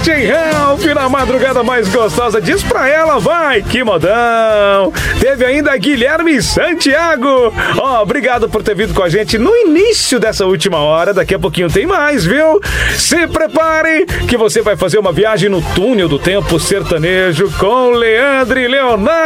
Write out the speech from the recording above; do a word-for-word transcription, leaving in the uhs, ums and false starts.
Christian Ralph na madrugada mais gostosa. Diz pra ela, vai, que modão. Teve ainda Guilherme Santiago. Ó, oh, obrigado por ter vindo com a gente no início dessa última hora. Daqui a pouquinho tem mais, viu? Se prepare que você vai fazer uma viagem no túnel do tempo sertanejo com Leandro e Leonardo.